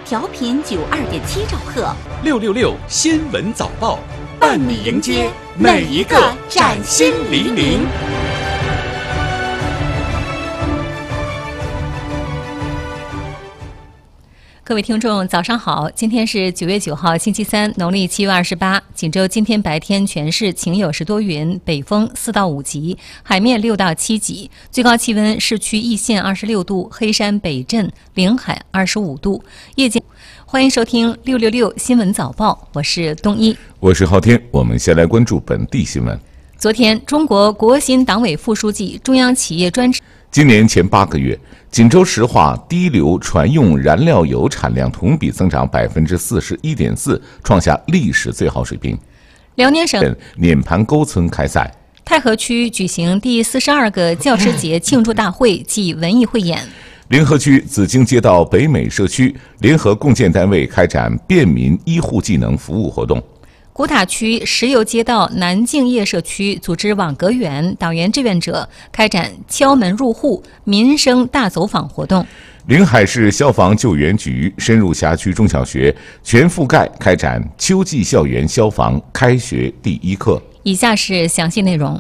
调频92.7兆赫 ，666新闻早报，伴你迎接每一个崭新黎明。 各位听众，早上好！今天是9月9号，星期三，农历7月28。锦州今天白天全市晴有时多云，北风4到5级，海面6到7级，最高气温市区易县26度，黑山北镇、临海25度。夜间，欢迎收听666新闻早报，我是东一， 我是昊天。我们先来关注本地新闻。 昨天，中国国新党委副书记、中央企业专职。 今年前8个月，锦州石化低硫船用燃料油产量同比增长41.4%，创下历史最好水平。 辽宁省碾盘沟村开赛， 太和区举行第42个教师节庆祝大会暨文艺汇演。 临河区紫荆街道北美社区联合共建单位开展便民医护技能服务活动。 古塔区石油街道南敬业社区组织网格员、党员志愿者开展敲门入户民生大走访活动。 临海市消防救援局深入辖区中小学，全覆盖开展秋季校园消防开学第一课。 以下是详细内容。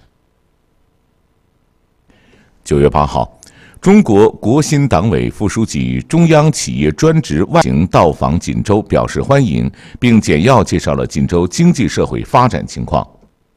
9月8号。中国国新党委副书记、中央企业专职外行到访锦州，表示欢迎，并简要介绍了锦州经济社会发展情况。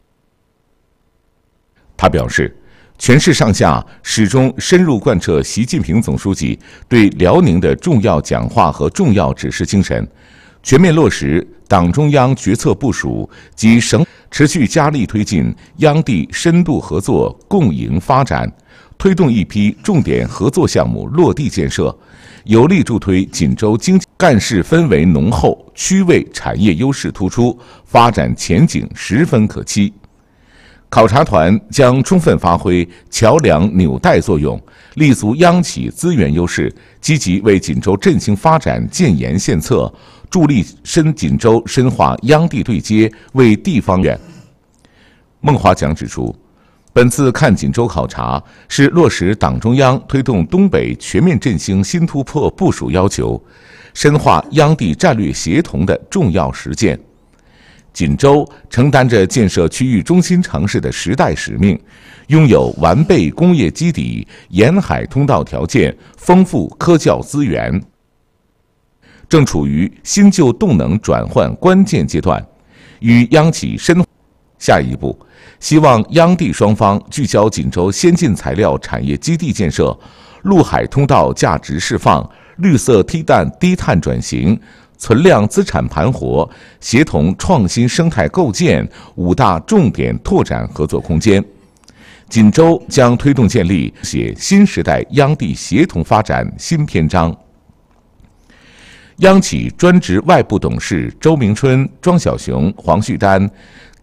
他表示，全市上下始终深入贯彻习近平总书记对辽宁的重要讲话和重要指示精神，全面落实党中央决策部署及省持续加力推进央地深度合作共赢发展，推动一批重点合作项目落地建设，有力助推锦州经济干事氛围浓厚，区位产业优势突出，发展前景十分可期。考察团将充分发挥桥梁纽带作用，立足央企资源优势，积极为锦州振兴发展建言献策，助力锦州深化央地对接，为地方远。孟华强指出，本次看锦州考察是落实党中央推动东北全面振兴新突破部署要求，深化央地战略协同的重要实践。锦州承担着建设区域中心城市的时代使命，拥有完备工业基底、沿海通道条件、丰富科教资源，正处于新旧动能转换关键阶段，与央企深。下一步，希望央地双方聚焦锦州先进材料产业基地建设、陆海通道价值释放、绿色低碳转型、存量资产盘活，协同创新生态构建5大重点拓展合作空间。锦州将推动建立写新时代央地协同发展新篇章。央企专职外部董事周明春、庄小雄、黄旭丹